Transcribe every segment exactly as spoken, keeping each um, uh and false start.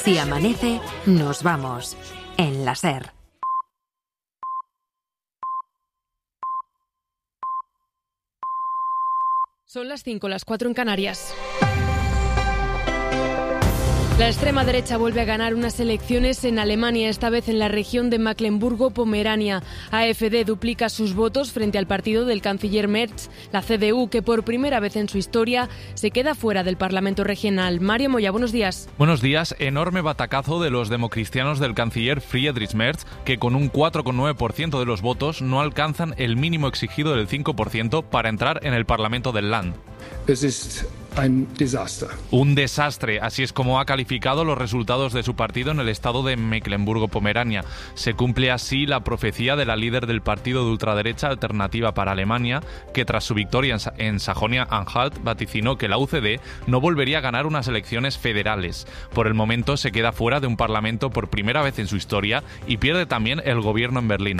Si amanece, nos vamos. En la SER. Son las cinco, las cuatro en Canarias. La extrema derecha vuelve a ganar unas elecciones en Alemania, esta vez en la región de Mecklemburgo-Pomerania. A F D duplica sus votos frente al partido del canciller Merz, la C D U, que por primera vez en su historia se queda fuera del Parlamento regional. Mario Moya, buenos días. Buenos días. Enorme batacazo de los democristianos del canciller Friedrich Merz, que con un cuatro coma nueve por ciento de los votos no alcanzan el mínimo exigido del cinco por ciento para entrar en el Parlamento del Land. Es ist ein Desaster. Un desastre, así es como ha calificado los resultados de su partido en el estado de Mecklemburgo-Pomerania. Se cumple así la profecía de la líder del partido de ultraderecha Alternativa para Alemania, que tras su victoria en Sajonia-Anhalt vaticinó que la U C D no volvería a ganar unas elecciones federales. Por el momento se queda fuera de un parlamento por primera vez en su historia y pierde también el gobierno en Berlín.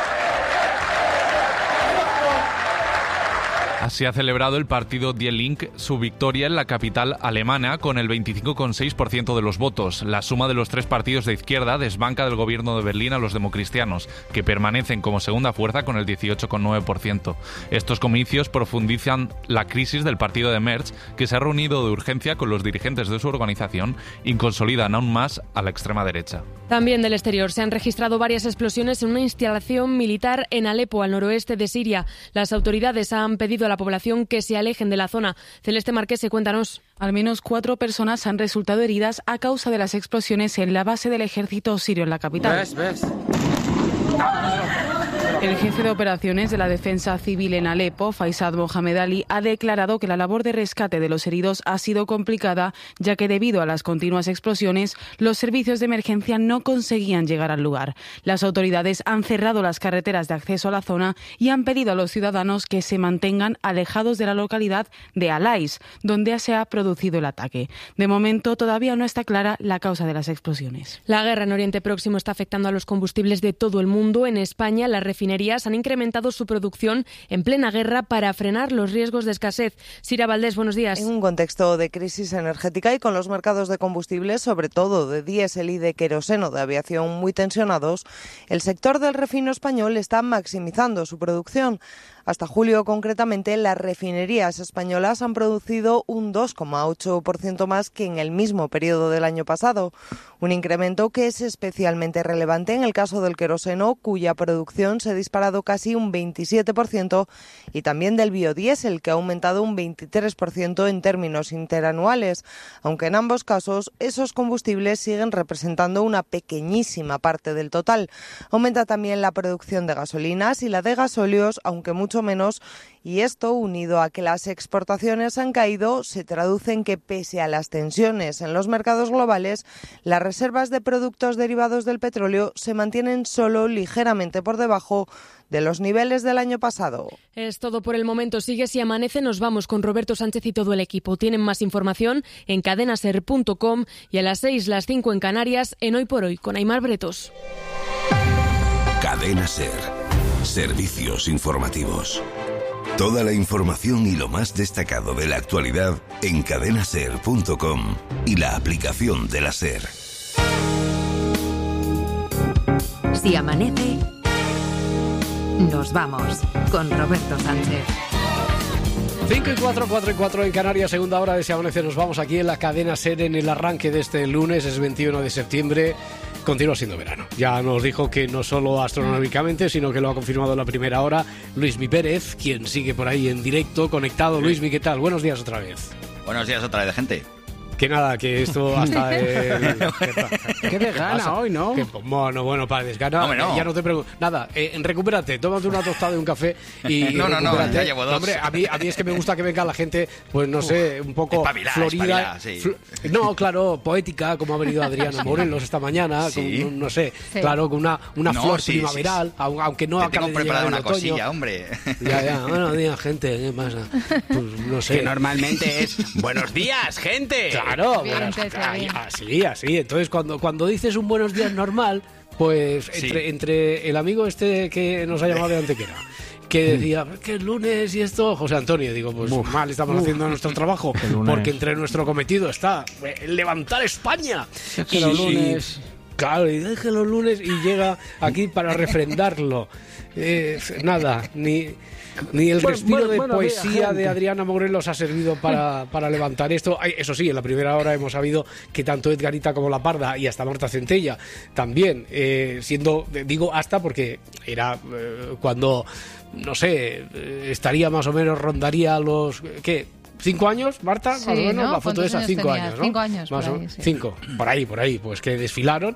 Así ha celebrado el partido Die Linke su victoria en la capital alemana con el veinticinco coma seis por ciento de los votos. La suma de los tres partidos de izquierda desbanca del gobierno de Berlín a los democristianos, que permanecen como segunda fuerza con el dieciocho coma nueve por ciento. Estos comicios profundizan la crisis del partido de Merz, que se ha reunido de urgencia con los dirigentes de su organización y consolidan aún más a la extrema derecha. También del exterior se han registrado varias explosiones en una instalación militar en Alepo, al noroeste de Siria. Las autoridades han pedido a la población que se alejen de la zona. Celeste Marquese, cuéntanos. Al menos cuatro personas han resultado heridas a causa de las explosiones en la base del ejército sirio en la capital. ¿Ves? ¿Ves? El jefe de operaciones de la defensa civil en Alepo, Faisal Mohamed Ali, ha declarado que la labor de rescate de los heridos ha sido complicada, ya que debido a las continuas explosiones, los servicios de emergencia no conseguían llegar al lugar. Las autoridades han cerrado las carreteras de acceso a la zona y han pedido a los ciudadanos que se mantengan alejados de la localidad de Alais, donde se ha producido el ataque. De momento, todavía no está clara la causa de las explosiones. La guerra en Oriente Próximo está afectando a los combustibles de todo el mundo. En España, las refinerías han incrementado su producción en plena guerra para frenar los riesgos de escasez. Sira Valdés, buenos días. En un contexto de crisis energética y con los mercados de combustibles, sobre todo de diésel y de queroseno de aviación muy tensionados, el sector del refino español está maximizando su producción. Hasta julio, concretamente, las refinerías españolas han producido un dos coma ocho por ciento más que en el mismo periodo del año pasado. Un incremento que es especialmente relevante en el caso del queroseno, cuya producción se ha disparado casi un veintisiete por ciento, y también del biodiesel, que ha aumentado un veintitrés por ciento en términos interanuales, aunque en ambos casos esos combustibles siguen representando una pequeñísima parte del total. Aumenta también la producción de gasolinas y la de gasóleos, aunque mucho menos, y esto, unido a que las exportaciones han caído, se traduce en que, pese a las tensiones en los mercados globales, las reservas de productos derivados del petróleo se mantienen solo ligeramente por debajo de los niveles del año pasado. Es todo por el momento. Sigue Si Amanece. Nos vamos con Roberto Sánchez y todo el equipo. Tienen más información en cadena ser punto com y a las seis, las cinco en Canarias, en Hoy por Hoy, con Aimar Bretos. Cadena Ser. Servicios informativos. Toda la información y lo más destacado de la actualidad en cadena ser punto com y la aplicación de la SER. Si amanece, nos vamos con Roberto Sánchez. cinco y cuatro, cuatro y cuatro en Canarias, segunda hora de Si Amanece. Nos vamos aquí en la cadena SER en el arranque de este lunes, es veintiuno de septiembre. Continúa siendo verano. Ya nos dijo que no solo astronómicamente, sino que lo ha confirmado en la primera hora Luismi Pérez, quien sigue por ahí en directo, conectado. Luismi, ¿qué tal? Buenos días otra vez. Buenos días otra vez, gente. Que nada, que esto hasta el... Qué desgana hoy, ¿no? Que, bueno, bueno, para desgana, hombre, no. Ya no te pregunto. Nada, eh, recupérate, tómate una tostada y un café y No, no, no, ya llevo dos. Hombre, a mí, a mí es que me gusta que venga la gente, pues no sé, un poco espabilá, florida. espabilá, sí. fl- no, claro, poética, como ha venido Adriana Morelos esta mañana, Sí. con, no sé, Sí. claro, con una, una No, flor sí, primaveral, sí, sí. au- aunque no Te acabe tengo de llegar preparada el una otoño. cosilla, hombre. Ya, ya, buenos días, gente, ¿qué pasa? Pues no sé. Que normalmente es buenos días, gente. Claro, Bien, bueno, te- te- ay, bien. así, así. Entonces, cuando, cuando dices un buenos días normal, pues Sí. entre, entre el amigo este que nos ha llamado de Antequera, que decía, que el lunes y esto, José Antonio, digo, pues Uf. mal estamos Uf. haciendo nuestro trabajo, porque entre nuestro cometido está levantar España. Es que y, los lunes... Y, claro, y deje los lunes y llega aquí para refrendarlo. Eh, nada, ni... Ni el respiro bueno, bueno, de poesía de Adriana Morelos ha servido para, para levantar esto. Eso sí, en la primera hora hemos sabido que tanto Edgarita como La Parda y hasta Marta Centella también, eh, siendo, digo hasta porque era eh, cuando, no sé, estaría más o menos, rondaría los... ¿qué? ¿Cinco años, Marta? Sí, más o menos, ¿no? la foto esa, cinco tenías? años, ¿no? Cinco años, más por o, ahí, sí. Cinco, por ahí, por ahí, pues que desfilaron,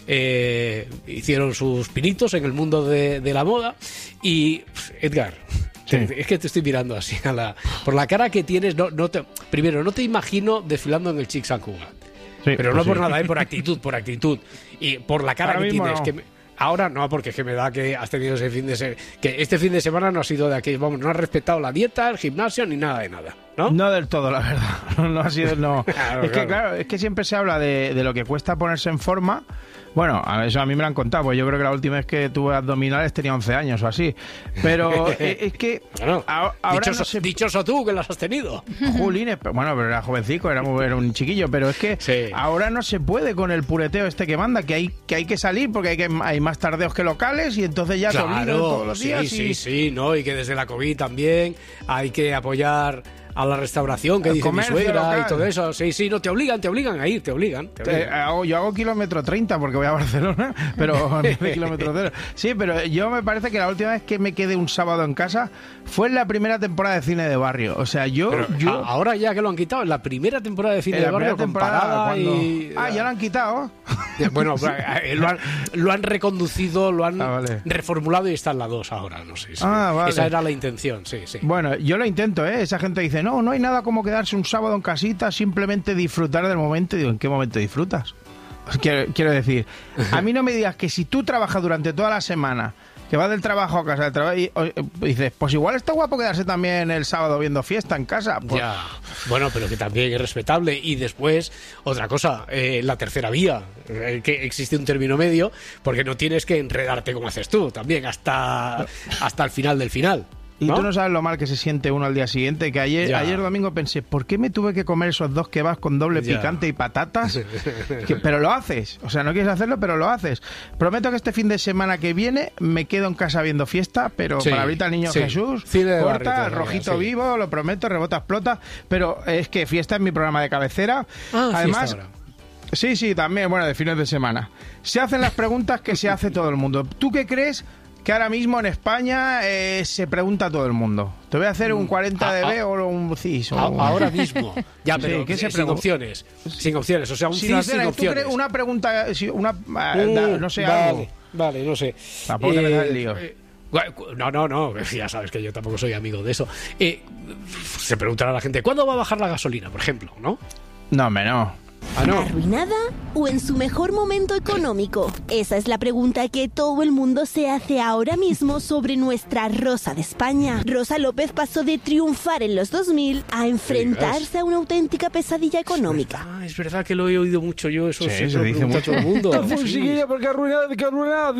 eh, hicieron sus pinitos en el mundo de, de la moda y, Edgar... Sí. Es que te estoy mirando así a la, por la cara que tienes. No, no te, primero, no te imagino desfilando en el Chic San Cuba. Sí, pero no pues por sí. nada, ¿eh? por actitud, por actitud. Y por la cara Ahora que tienes. No. Que me, ahora no, porque es que me da que has tenido ese fin de semana. Que este fin de semana no ha sido de aquí. Vamos, no has respetado la dieta, el gimnasio, ni nada de nada. ¿No? No del todo, la verdad. No, no ha sido. No. claro, es que, claro. claro, es que siempre se habla de, de lo que cuesta ponerse en forma. Bueno, a eso a mí me lo han contado, pues yo creo que la última vez que tuve abdominales tenía once años o así. Pero es que bueno, a, ahora dichoso, no se... dichoso tú que las has tenido. Julines, bueno, pero era jovencico, era, era un chiquillo, pero es que sí. ahora no se puede con el pureteo este que manda, que hay que hay que salir porque hay que hay más tardeos que locales y entonces ya claro, te obligan todos los días. Sí, y... sí, sí, no, y que desde la COVID también hay que apoyar a la restauración que el dice mi suegra local. Y todo eso. Sí, sí, no, te obligan, te obligan a ir, te obligan. Te obligan. Te, hago, yo hago kilómetro treinta porque voy a Barcelona, pero kilómetro cero. Sí, pero yo me parece que la última vez que me quedé un sábado en casa fue en la primera temporada de cine de barrio. O sea, yo... Pero yo... ahora ya que lo han quitado, en la primera temporada de cine en de barrio comparada cuando... y... Ah, ya lo han quitado. Bueno, lo han, lo han reconducido, lo han ah, vale. reformulado y está en la dos ahora, no sé. Sí. Ah, vale. Esa era la intención, sí, sí. Bueno, yo lo intento, ¿eh? Esa gente dice, no, no hay nada como quedarse un sábado en casita, simplemente disfrutar del momento. Y digo, ¿en qué momento disfrutas? Quiero, quiero decir, a mí no me digas que si tú trabajas durante toda la semana, que vas del trabajo a casa, del trabajo, y, y dices, pues igual está guapo quedarse también el sábado viendo fiesta en casa. Pues... Ya, bueno, pero que también es respetable. Y después, otra cosa, eh, la tercera vía, eh, que existe un término medio, porque no tienes que enredarte como haces tú, también hasta, hasta el final del final. Y ¿no? tú no sabes lo mal que se siente uno al día siguiente, que ayer, ayer domingo pensé, ¿por qué me tuve que comer esos dos kebabs con doble ya. picante y patatas? que, pero lo haces, o sea, no quieres hacerlo, pero lo haces. Prometo que este fin de semana que viene me quedo en casa viendo fiesta, pero sí, para ahorita el niño sí. Jesús, corta, rojito sí. vivo, lo prometo, rebota, explota, pero es que fiesta es mi programa de cabecera. Ah, además... Sí, sí, también, bueno, de fines de semana. Se hacen las preguntas que se hace todo el mundo. ¿Tú qué crees que ahora mismo en España eh, se pregunta a todo el mundo? Te voy a hacer un cuarenta D B ah, ah, o un C I S. O... Ahora mismo. Ya, pero sí, ¿qué se sin opciones. Sin opciones, o sea, un sin C I S opciones, sin opciones. ¿Tú crees una pregunta, una, uh, no sé, vale, algo? Vale, no sé. Tampoco te metas en lío. Eh, No, no, no, ya sabes que yo tampoco soy amigo de eso. Eh, se preguntará a la gente, ¿cuándo va a bajar la gasolina, por ejemplo? ¿No? No, hombre, no. Ah, no. ¿Arruinada o en su mejor momento económico? Esa es la pregunta que todo el mundo se hace ahora mismo sobre nuestra Rosa de España. Rosa López pasó de triunfar en los dos mil a enfrentarse a una auténtica pesadilla económica. Ah, es verdad que lo he oído mucho yo, eso sí, sí, se dice mucho todo el mundo. Sí. ¿Por qué arruinada? ¿Qué arruinada?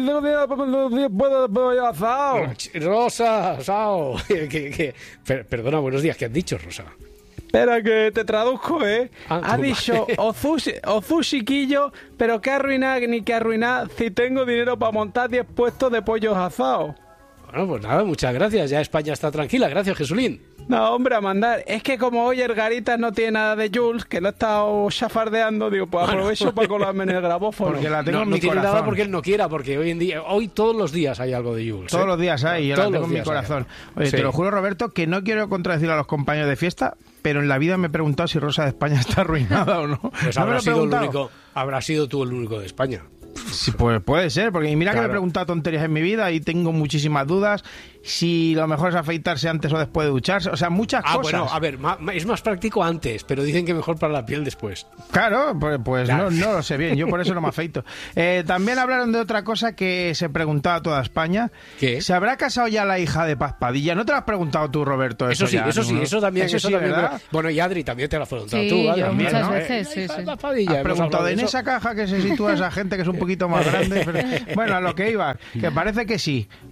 Rosa, Sao. que, que, per, perdona, buenos días, ¿qué has dicho, Rosa? Espera que te traduzco, ¿eh? Ah, ha dicho Ozu chiquillo, pero qué arruinar ni qué arruinar si tengo dinero para montar diez puestos de pollos asados. Bueno, pues nada, muchas gracias. Ya España está tranquila. Gracias, Jesulín. No, hombre, a mandar. Es que como hoy el Garitas no tiene nada de Jules, que lo he estado chafardeando, digo, pues aprovecho bueno. para colarme en el grabófono. Porque la tengo no, en no mi tiene corazón. nada porque él no quiera, porque hoy en día, hoy todos los días hay algo de Jules. Todos ¿eh? los días hay, yo todos la tengo en mi corazón. Oye, sí. Te lo juro, Roberto, que no quiero contradecir a los compañeros de fiesta, pero en la vida me he preguntado si Rosa de España está arruinada o no. Pues ¿No habrá, me sido el único, habrá sido tú el único de España. Sí, pues puede ser, porque mira claro. que me he preguntado tonterías en mi vida y tengo muchísimas dudas. Si lo mejor es afeitarse antes o después de ducharse, o sea, muchas ah, cosas. Ah, bueno, a ver, ma, ma, es más práctico antes, pero dicen que mejor para la piel después. Claro, pues, pues claro. No, no lo sé bien, yo por eso no me afeito. Eh, también hablaron de otra cosa que se preguntaba a toda España. ¿Qué? ¿Se habrá casado ya la hija de Paz Padilla? ¿No te lo has preguntado tú, Roberto? Eso, eso sí, ya, eso ¿no? sí, eso también. Eso, eso sí, también ¿verdad? Bueno, y Adri también te lo has preguntado sí, tú, ¿vale? Yo También, muchas ¿no? veces, sí, sí. Paz Padilla, has preguntado en esa caja que se sitúa esa gente que es un poquito más grande. Pero, bueno, a lo que iba, que parece que sí.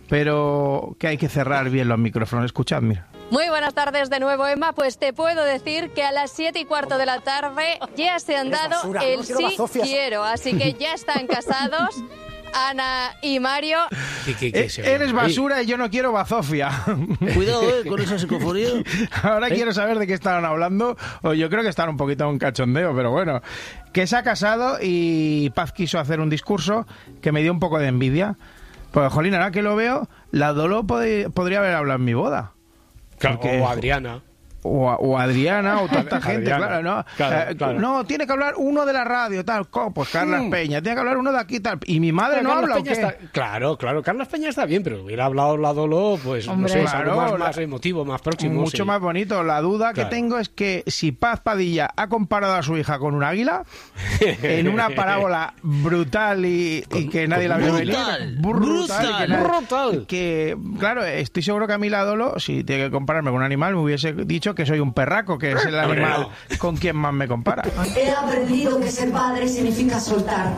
pero que hay que cerrar bien los micrófonos. Escuchad, mira. Muy buenas tardes de nuevo, Emma. Pues te puedo decir que a las siete y cuarto de la tarde ya se han dado basura, el no quiero sí bazofias. quiero. Así que ya están casados Ana y Mario. ¿Qué, qué, qué eh, eres basura y yo no quiero bazofia. Cuidado, eh, con esa psicofonía. Ahora ¿Eh? quiero saber de qué estaban hablando, o yo creo que están un poquito a un cachondeo, pero bueno. Que se ha casado y Paz quiso hacer un discurso que me dio un poco de envidia. Pues, jolín, ahora que lo veo, la Dolo pod- podría haber hablado en mi boda. Claro, Porque- o Adriana. O, o Adriana, o tanta gente, Adriana. claro, ¿no? Claro, Eh, claro. No, tiene que hablar uno de la radio, tal, co- pues Carlas Mm. Peña, tiene que hablar uno de aquí, tal. Y mi madre Pero no Carlos habla, ¿o Peña qué? está- Claro, claro, Carlos Peña está bien, pero hubiera hablado la Dolo, pues Hombre, no sé, es algo claro, más, la- más emotivo, más próximo. Mucho sí. más bonito. La duda Claro. que tengo es que si Paz Padilla ha comparado a su hija con un águila, en una parábola brutal y, y que nadie la vio venir. brutal, Brutal. brutal, que nadie- brutal. Que, claro, estoy seguro que a mí la Dolo, si tiene que compararme con un animal, me hubiese dicho que soy un perraco, que es el Hombre, animal con quien más me compara. He aprendido que ser padre significa soltar,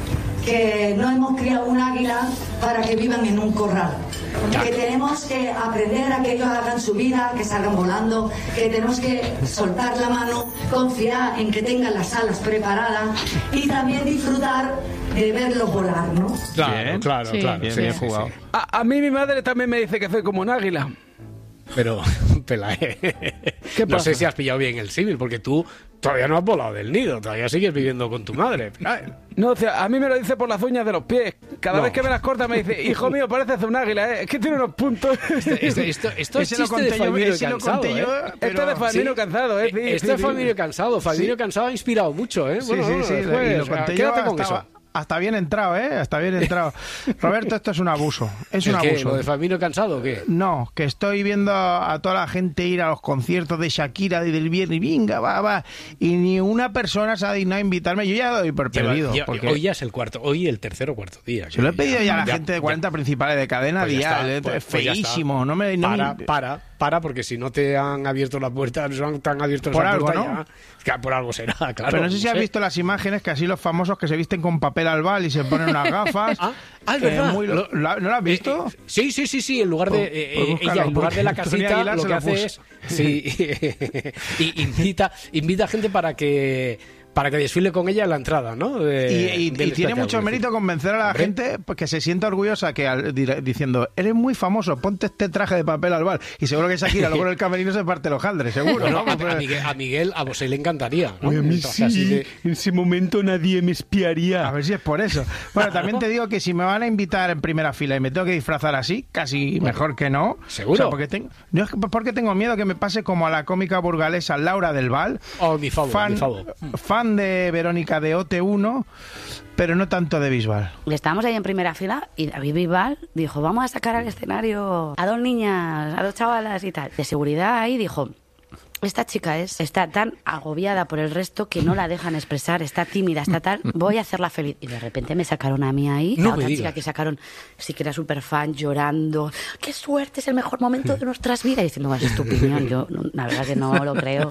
que no hemos criado un águila para que vivan en un corral, que tenemos que aprender a que ellos hagan su vida, que salgan volando, que tenemos que soltar la mano, confiar en que tengan las alas preparadas y también disfrutar de verlos volar, ¿no? Claro, Bien. claro, Sí. claro. Bien, sí, bien sí, jugado. sí. A, a mí mi madre también me dice que soy como un águila. Pero, Pelae, ¿Qué no pasa? sé si has pillado bien el símil, porque tú todavía no has volado del nido, todavía sigues viviendo con tu madre. Pelae. No, o sea, a mí me lo dice por las uñas de los pies. Cada No. vez que me las corta me dice, hijo mío, pareces un águila, ¿eh? Es que tiene unos puntos. Este- este- esto esto es Ese lo chiste conté de yo, Famino ese lo Cansado, conté yo, ¿eh? pero- Esto es de Famino Sí. Cansado, ¿eh? Sí, Esto sí, es sí. Famino Cansado. Famino Sí. Cansado ha inspirado mucho, ¿eh? Sí, Bueno, sí, bueno, sí, después, y lo o sea, conté yo quédate con hasta, eso. hasta bien entrado, ¿eh? Hasta bien entrado. Roberto, esto es un abuso. Es un ¿El qué? abuso. ¿Lo de Famino Cansado o qué? No, que estoy viendo a, a toda la gente ir a los conciertos de Shakira y del viernes, venga, va, va, y ni una persona se ha dignado a invitarme. Yo ya doy por Lleva- perdido. ya- porque Hoy ya es el cuarto, hoy el tercer o cuarto día. se lo he pedido ya a la Ya- gente de cuarenta principales de cadena Pues ya dial. está, eh, pues- es pues ya está. feísimo. No me, no para, me- para, para, porque si no te han abierto la puerta, no te han abierto Por esa algo, puerta ¿no? ya, es que por algo será, claro. Pero no sé si has visto las imágenes que así los famosos que se visten con papel albal y se ponen unas gafas. Ah, ah, es eh, verdad. muy lo- Lo- ¿la- ¿No lo has visto? Eh, eh, sí, sí, sí, sí. En lugar de Pues- eh, pues eh, búscalo, ella, en lugar de la porque Tony casita, Aguilar lo se que lo hace puso. es sí, y invita, invita a gente para que para que desfile con ella en la entrada, ¿no? De- Y, y- del y tiene espectáculo. mucho mérito convencer a la Hombre. gente pues, que se sienta orgullosa que al- dire- diciendo, eres muy famoso, ponte este traje de papel albal. Y seguro que Shakira luego en el camerino se parte los jaldres, seguro. Bueno, ¿no? a, a Miguel, a Miguel, a Bosé le encantaría, ¿no? Oye, a mí Un traje así sí, de- en ese momento nadie me espiaría. A ver si es por eso. Bueno, también te digo que si me van a invitar en primera fila y me tengo que disfrazar así, casi mejor que no. ¿Seguro? O sea, porque, tengo, no es que- porque tengo miedo que me pase como a la cómica burgalesa Laura del Val. Oh, mi favor, fan, mi favor. fan de Verónica de O T uno, pero no tanto de Bisbal. Estábamos ahí en primera fila y David Bisbal dijo, vamos a sacar al escenario a dos niñas, a dos chavalas y tal. De seguridad ahí dijo, esta chica es está tan agobiada por el resto que no la dejan expresar, está tímida, está tal, voy a hacerla feliz. Y de repente me sacaron a mí ahí, No la me otra digas. chica que sacaron, sí que era súper fan, llorando, qué suerte, es el mejor momento de nuestras vidas. Y diciendo, bueno, es tu opinión, yo no, la verdad que no lo creo.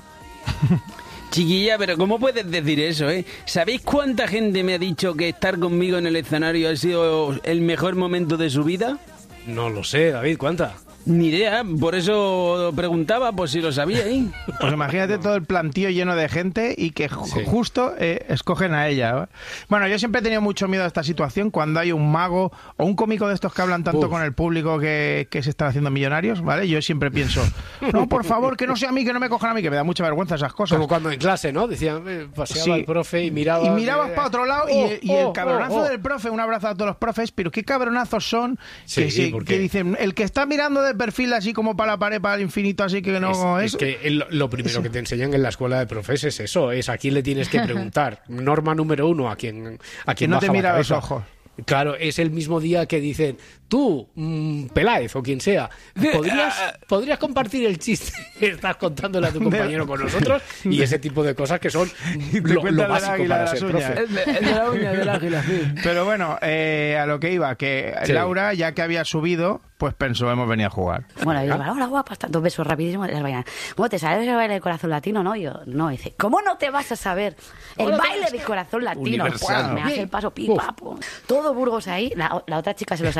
Chiquilla, pero ¿cómo puedes decir eso, eh? ¿Sabéis cuánta gente me ha dicho que estar conmigo en el escenario ha sido el mejor momento de su vida? No lo sé, David, ¿cuánta? Ni idea, por eso preguntaba, por si lo sabíais. Pues imagínate todo el plantío lleno de gente y que ju- Sí. justo eh, escogen a ella. ¿eh? Bueno, yo siempre he tenido mucho miedo a esta situación cuando hay un mago o un cómico de estos que hablan tanto Uf. con el público que, que se están haciendo millonarios, ¿vale? Yo siempre pienso, no, por favor, que no sea a mí, que no me cojan a mí, que me da mucha vergüenza esas cosas. Como cuando en clase, ¿no? Decían, eh, paseaba Sí. el profe y miraba... Y mirabas eh, para otro lado y, oh, el- y el oh, cabronazo oh, oh. del profe, un abrazo a todos los profes, pero qué cabronazos son Sí, que, se- porque- que dicen, el que está mirando de perfil así como para la pared, para el infinito, así que no es, es... es que el- lo primero que te enseñan en la escuela de profes es eso, es a quién le tienes que preguntar. Norma número uno, a quien, a quien no te baja la mira a los cabeza. ojos. Claro, es el mismo día que dicen, tú, mm, Peláez o quien sea, ¿podrías, ¿podrías compartir el chiste que estás contándole a tu compañero con nosotros? Y ese tipo de cosas que son lo, cuentan lo del básico águila para de ser las profe. uñas. El de, el de la uña del águila, sí. Pero bueno, eh, a lo que iba, que Sí. Laura, ya que había subido, pues pensó, hemos venido a jugar. Bueno, y yo, hola guapas, dos besos rapidísimos. y las bailan. Bueno, ¿te sabes el baile del corazón latino? No, yo, no, dice, ¿cómo no te vas a saber el ¿Cómo no te baile vas a- del corazón latino? Universal. Pues, me hace el paso pipapo. Todo Burgos ahí, la, la otra chica se lo sabía muy bien.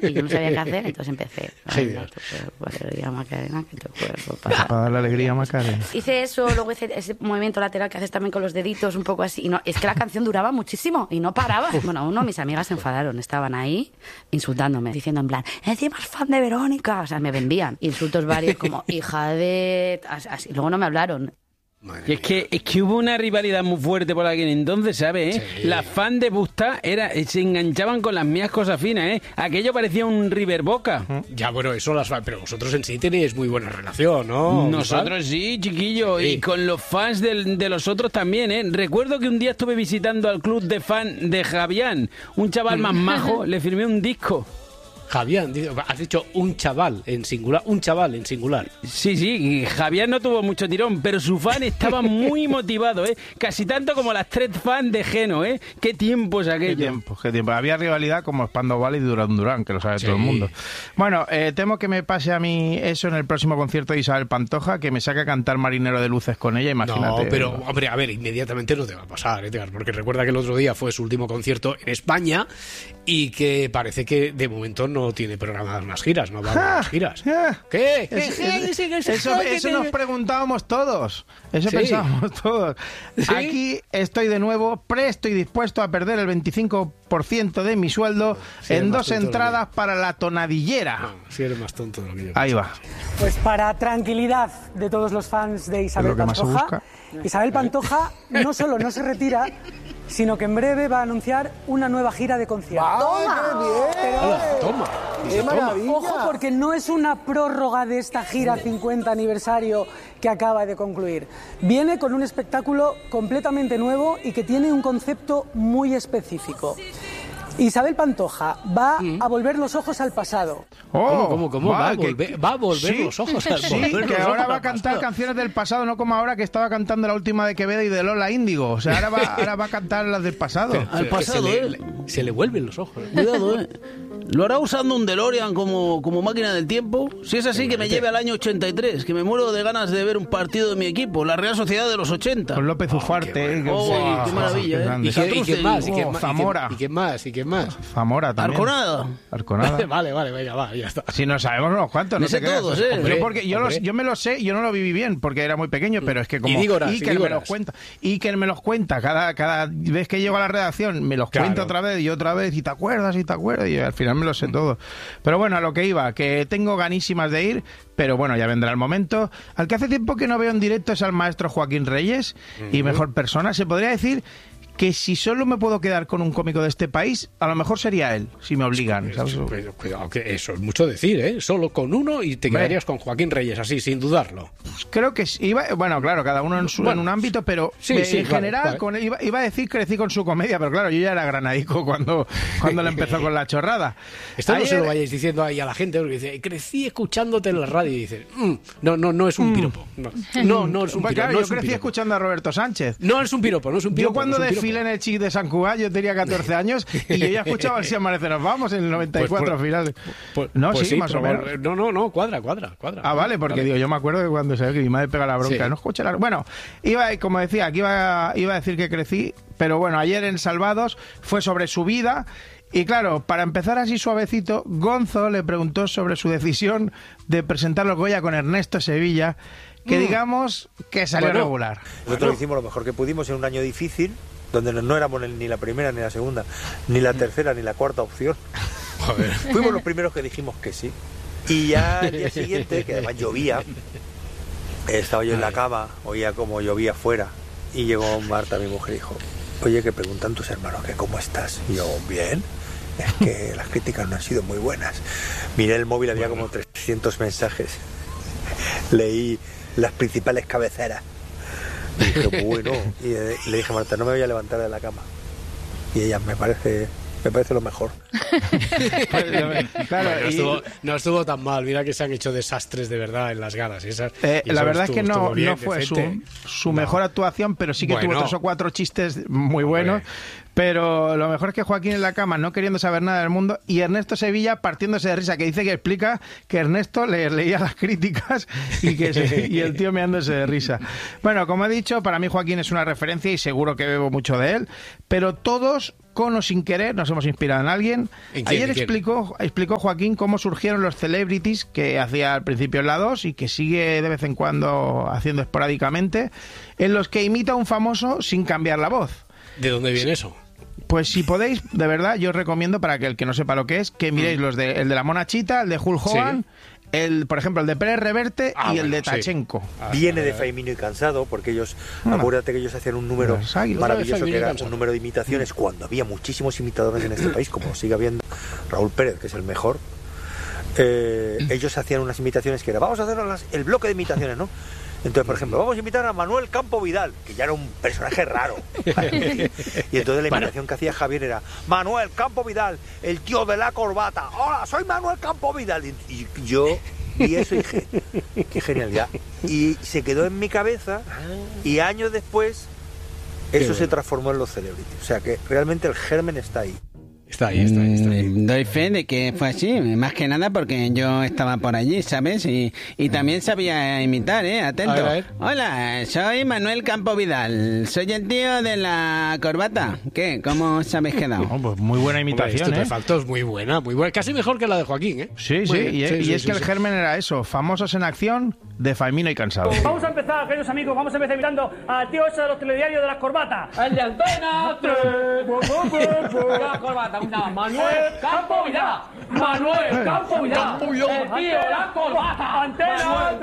y yo no sabía qué hacer, entonces empecé. Baila tu cuerpo, alegría Macarena, que tu cuerpo para... Para dar la alegría Macarena. Hice eso, luego hice ese movimiento lateral que haces también con los deditos, un poco así. Y no, es que la canción duraba muchísimo y no paraba. Bueno, uno de mis amigas se enfadaron, estaban ahí insultándome, diciendo en plan, encima es fan de Verónica. O sea, me envían insultos varios como hija de... Así. Luego no me hablaron. Y es que, es que hubo una rivalidad muy fuerte por aquel entonces, ¿sabes? ¿Eh? Sí. Las fans de Busta era, se enganchaban con las mías cosas finas, ¿eh? Aquello parecía un River Boca. Ya, bueno, eso las fans, pero vosotros en sí tenéis muy buena relación, ¿no? Nosotros sí, chiquillo, sí. Y con los fans de, de los otros también, ¿eh? Recuerdo que un día estuve visitando al club de fan de Javián, un chaval más majo, le firmé un disco. Javián, has dicho un chaval en singular, un chaval en singular. Sí, sí, Javián no tuvo mucho tirón, pero su fan estaba muy motivado, ¿eh? Casi tanto como las tres fans de Geno, ¿eh? Qué tiempos aquello. Qué tiempo, qué tiempo. Había rivalidad como Spandau y Durán Durán, que lo sabe sí. todo el mundo. Bueno, eh, temo que me pase a mí eso en el próximo concierto de Isabel Pantoja, que me saque a cantar Marinero de Luces con ella, imagínate. No, pero, hombre, a ver, inmediatamente no te va a pasar, ¿eh? Porque recuerda que el otro día fue su último concierto en España y que parece que de momento no No tiene programadas más giras, no va a más giras. ¿Qué? ¿Qué? Es, es, es, eso eso nos preguntábamos todos. Eso sí. pensábamos todos. ¿Sí? Aquí estoy de nuevo presto y dispuesto a perder el veinticinco por ciento de mi sueldo sí, en dos entradas para la tonadillera. No, si eres más tonto de lo que yo. Ahí va. Pues para tranquilidad de todos los fans de Isabel Pantoja, Isabel Pantoja no solo no se retira, sino que en breve va a anunciar una nueva gira de conciertos. ¡Toma! ¡Qué bien! Pero, toma, ¡qué maravilla! Ojo, porque no es una prórroga de esta gira cincuenta aniversario que acaba de concluir. Viene con un espectáculo completamente nuevo y que tiene un concepto muy específico. Isabel Pantoja va a volver los ojos al pasado. Oh, ¿Cómo, cómo, cómo? Va, va, a volver, va a volver sí, los ojos al pasado. Sí, que ahora va a cantar canciones del pasado, no como ahora que estaba cantando la última de Quevedo y de Lola Índigo. O sea, ahora va, ahora va a cantar las del pasado. Pero, al pasado, se ¿eh? Le, se le vuelven los ojos. Cuidado, ¿eh? ¿Lo hará usando un DeLorean como, como máquina del tiempo? Si es así, que me lleve al año ochenta y tres, que me muero de ganas de ver un partido de mi equipo, la Real Sociedad de los ochenta. Con López Ufarte. Oh, qué, oh, qué maravilla, ¿eh? ¿Y qué, y qué más? ¿Y qué oh, más? Zamora. ¿Y qué más? ¿Y qué más? Zamora también. Arconada. Arconada. Vale, vale, venga, va, ya está. Si no sabemos unos cuantos, no me sé te creas. todos, ¿eh? Hombre, yo, porque yo, los, yo me lo sé, yo no lo viví bien, porque era muy pequeño, pero es que como... Y Dígoras, Iker y me los cuenta. Iker me los cuenta, cada, cada vez que llego a la redacción, me los claro. cuenta otra vez y otra vez, y te acuerdas, y te acuerdas, y al final me lo sé todo. Pero bueno, a lo que iba, que tengo ganísimas de ir, pero bueno, ya vendrá el momento. Al que hace tiempo que no veo en directo es al maestro Joaquín Reyes, uh-huh. y mejor persona, se podría decir que si solo me puedo quedar con un cómico de este país, a lo mejor sería él, si me obligan. ¿sabes? Pero, cuidado, que eso es mucho decir, ¿eh? Solo con uno y te quedarías con Joaquín Reyes, así, sin dudarlo. Creo que iba, bueno, claro, cada uno en, su, bueno, en un ámbito, pero sí, eh, sí, en vale, general, vale. Con, iba, iba a decir crecí con su comedia, pero claro, yo ya era granadico cuando, cuando le empezó con la chorrada. Esto Ayer, no se lo vayáis diciendo ahí a la gente, porque dice, crecí escuchándote en la radio, y dices, mmm, no, no, no es un piropo. No, no, no es un piropo. Claro, no yo es un crecí piropo. escuchando a Roberto Sánchez. No es un piropo, no es un piropo. Yo cuando no es un desfilé en el Chic de San Cugat, yo tenía catorce años y yo ya escuchaba el Si amanece nos vamos en el noventa y cuatro pues por, finales. Pues, no, pues sí, sí, más o menos. No, no, no, cuadra, cuadra, cuadra. Ah, vale, porque vale. digo, yo me acuerdo de cuando se ve que mi madre pega la bronca. Sí. No escucha la... Bueno, iba, como decía, aquí iba, iba a decir que crecí, pero bueno, ayer en Salvados fue sobre su vida. Y claro, para empezar así suavecito, Gonzo le preguntó sobre su decisión de presentar los Goya con Ernesto Sevilla, que mm. digamos que salió bueno, regular. Nosotros bueno. hicimos lo mejor que pudimos en un año difícil, donde no éramos ni la primera, ni la segunda, ni la tercera, ni la cuarta opción. Joder. Fuimos los primeros que dijimos que sí. Y ya al día siguiente, que además llovía, estaba yo en la cama, oía como llovía fuera, y llegó Marta, mi mujer, y dijo, oye, que preguntan tus hermanos que cómo estás. Y yo, bien, es que las críticas no han sido muy buenas. Miré el móvil, había como trescientos mensajes. Leí las principales cabeceras. Y dije, bueno, y le dije a Marta, no me voy a levantar de la cama. Y ella, me parece... Me parece lo mejor. Claro, no, estuvo, no estuvo tan mal. Mira que se han hecho desastres de verdad en las galas. Esas, eh, y la verdad estuvo, es que no, bien, no fue decente. su, su no. mejor actuación, pero sí que bueno, tuvo tres o cuatro chistes muy buenos. Hombre. Pero lo mejor es que Joaquín en la cama no queriendo saber nada del mundo y Ernesto Sevilla partiéndose de risa, que dice que explica que Ernesto le leía las críticas y que se, y el tío meándose de risa. Bueno, como he dicho, para mí Joaquín es una referencia y seguro que bebo mucho de él, pero todos, con o sin querer, nos hemos inspirado en alguien. ¿En quién, Ayer en quién? explicó, explicó Joaquín cómo surgieron los celebrities que hacía al principio en la dos y que sigue de vez en cuando haciendo esporádicamente, en los que imita a un famoso sin cambiar la voz. ¿De dónde viene eso? Pues si podéis, de verdad, yo os recomiendo, para que el que no sepa lo que es, que miréis los de el de la Mona Chita, el de Hulk Hogan, sí. el, por ejemplo, el de Pérez Reverte ah, y bueno, el de Tachenko. Sí. Ah, Viene de Faimino y Cansado, porque ellos, ah, acuérdate que ellos hacían un número maravilloso, que era un número de imitaciones, cuando había muchísimos imitadores en este país, como sigue habiendo Raúl Pérez, que es el mejor. Eh, ellos hacían unas imitaciones que era, vamos a hacer las, el bloque de imitaciones, ¿no? Entonces, por ejemplo, vamos a invitar a Manuel Campo Vidal, que ya era un personaje raro. Y entonces la imitación que hacía Javier era Manuel Campo Vidal, el tío de la corbata. Hola, soy Manuel Campo Vidal. Y yo vi eso y dije, qué genialidad. Y se quedó en mi cabeza y años después eso se transformó en los celebrities. O sea que realmente el germen está ahí. Está ahí, está ahí, está ahí. Mm, doy fe de que fue así, más que nada porque yo estaba por allí, ¿sabes? Y, y también sabía imitar, ¿eh? Atento. A ver, a ver. Hola, soy Manuel Campo Vidal, soy el tío de la corbata. ¿Qué? ¿Cómo os habéis quedado? Oh, pues muy buena imitación, Hombre, ¿eh? Estupefactos, muy buena, muy buena. Casi mejor que la de Joaquín, ¿eh? Sí, sí, y, sí, y sí, es sí, que sí. el germen era eso, famosos en acción, de Faimino y Cansado. Vamos a empezar, queridos amigos, vamos a empezar mirando al tío ese de los telediarios de las corbatas. El de Antena tres. La corbata, una Manuel Campo Vidal. Manuel Campo Vidal. El tío de la corbata. Antena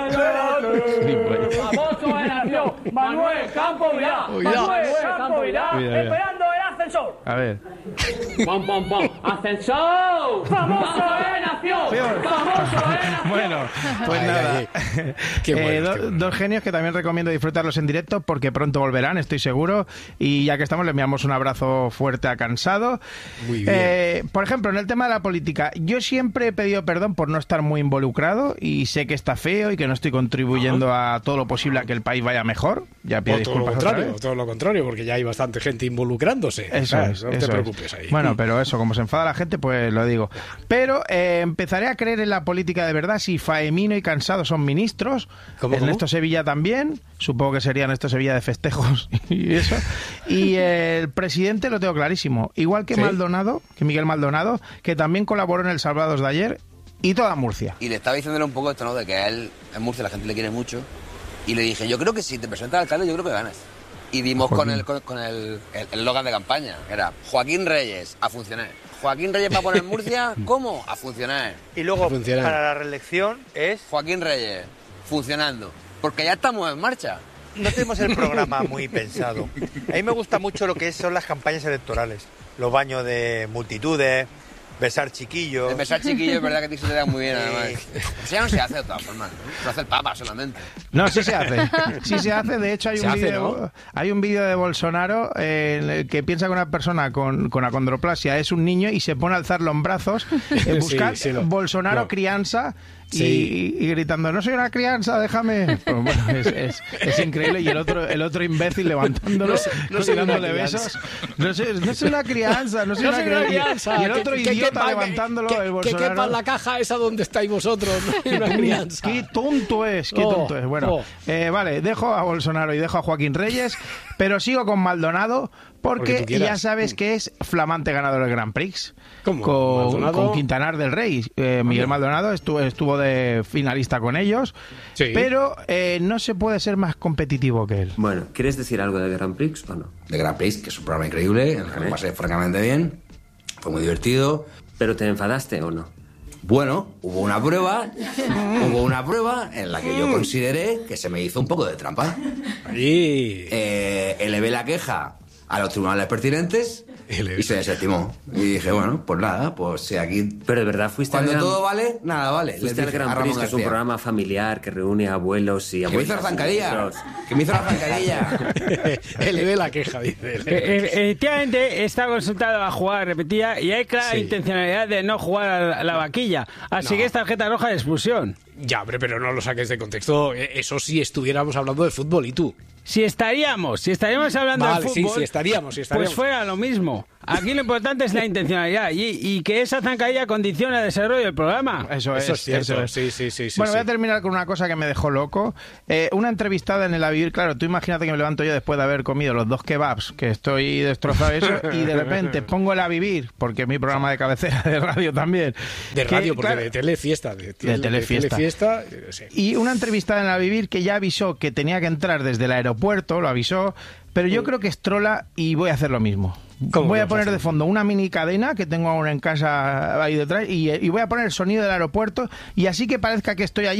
tres. Famoso en acción. Manuel Campo Vidal. Manuel Campo Vidal. Esperando el ascensor. A ver. Pam, pam, pam. Ascensor. Famoso en acción. Famoso en acción. Bueno, pues nada. Qué bueno, eh, do, qué bueno. Dos genios que también recomiendo disfrutarlos en directo porque pronto volverán, estoy seguro. Y ya que estamos, le enviamos un abrazo fuerte a Cansado. Muy bien. Eh, por ejemplo, en el tema de la política, yo siempre he pedido perdón por no estar muy involucrado y sé que está feo y que no estoy contribuyendo uh-huh. a todo lo posible a que el país vaya mejor. Ya pido todo lo contrario, todo lo contrario, porque ya hay bastante gente involucrándose. Eso ¿sabes? es, no eso te preocupes es. ahí. Bueno, pero eso, como se enfada la gente, pues lo digo. Pero eh, empezaré a creer en la política de verdad si Faemino y Cansado son ministros. ¿Cómo, Ernesto cómo? Sevilla también, supongo que sería Ernesto Sevilla de festejos y eso. Y el presidente lo tengo clarísimo, igual que ¿Sí? Maldonado, que Miguel Maldonado, que también colaboró en el Salvados de ayer, y toda Murcia. Y le estaba diciéndole un poco esto, ¿no? De que a él, en Murcia, la gente le quiere mucho. Y le dije, yo creo que si te presentas alcalde, yo creo que ganas. Y dimos Joaquín. con el con, con el eslogan de campaña, que era Joaquín Reyes, a funcionar. Joaquín Reyes va a poner Murcia, ¿cómo? A funcionar. Y luego, funcionar. Para la reelección es... Joaquín Reyes, funcionando. Porque ya estamos en marcha. No tenemos el programa muy pensado. A mí me gusta mucho lo que son las campañas electorales. Los baños de multitudes, besar chiquillos. El besar chiquillos es verdad que a ti se te da muy bien, además. Pues ya no se hace de todas formas, ¿no? Lo hace el Papa solamente. No, sí se hace. Sí se hace. De hecho, hay un vídeo ¿no? hay un vídeo de Bolsonaro eh, en el que piensa que una persona con, con acondroplasia es un niño y se pone a alzarlo en brazos. Eh, buscar sí, sí, lo, Bolsonaro lo. crianza. Sí. Y, y gritando, no soy una crianza, déjame. Pues bueno, es, es, es increíble. Y el otro el otro imbécil levantándolo, no, no y dándole besos. No soy, no soy una crianza, no soy, no una, soy una crianza. Y el otro que, idiota que, levantándolo, que, el Bolsonaro. Que quepa en la caja esa donde estáis vosotros, no una crianza. Qué tonto es, qué tonto oh, es. Bueno, oh. eh, vale, dejo a Bolsonaro y dejo a Joaquín Reyes, pero sigo con Maldonado. Porque, porque ya sabes que es flamante ganador del Grand Prix. ¿Cómo? Con, con Quintanar del Rey. Eh, Miguel Maldonado estuvo, estuvo de finalista con ellos. Sí. Pero eh, no se puede ser más competitivo que él. Bueno, ¿quieres decir algo de Grand Prix o no? De Grand Prix, que es un programa increíble, en el que me pasé francamente bien. Fue muy divertido. ¿Pero te enfadaste o no? Bueno, hubo una prueba, hubo una prueba en la que yo consideré que se me hizo un poco de trampa. Sí. Eh, elevé la queja a los tribunales pertinentes y se desestimó. Y dije, bueno, pues nada, pues si aquí... Pero de verdad fuiste... Cuando al todo vale, nada vale. Fuiste al Gran Prix, que es un programa familiar que reúne a abuelos y abuelas. Que me hizo la zancadilla. Que me hizo la zancadilla. Elevé la queja, dice. Efectivamente, está consultado a jugar, repetía, y hay clara sí. intencionalidad de no jugar a la vaquilla. Así no. que es tarjeta roja de expulsión. Ya, hombre, pero no lo saques de contexto. Eso sí estuviéramos hablando de fútbol, ¿y tú? Si estaríamos, si estaríamos hablando vale, de fútbol, sí, sí estaríamos, sí estaríamos. Pues fuera lo mismo. Aquí lo importante es la intencionalidad y, y que esa zancadilla condiciona el desarrollo del programa. Eso es, eso es cierto. Eso es. Sí, sí, sí, sí. Bueno, sí. voy a terminar con una cosa que me dejó loco. Eh, una entrevistada en el A Vivir, claro, tú imagínate que me levanto yo después de haber comido los dos kebabs, que estoy destrozado eso, y de repente pongo el A Vivir, porque es mi programa de cabecera de radio también. De que, radio, porque claro, de telefiesta. De, de, de telefiesta. De telefiesta sí. Y una entrevistada en el A Vivir que ya avisó que tenía que entrar desde el aeropuerto, lo avisó, pero yo creo que es trola y voy a hacer lo mismo. Voy a poner de fondo una mini cadena que tengo ahora en casa ahí detrás y, y voy a poner el sonido del aeropuerto y así que parezca que estoy allí